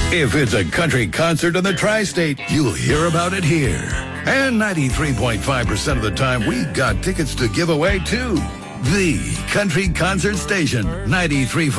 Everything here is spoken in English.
If it's a country concert in the tri-state, you'll hear about it here. And 93.5% of the time, we got tickets to give away, too. The Country Concert Station, 93.5.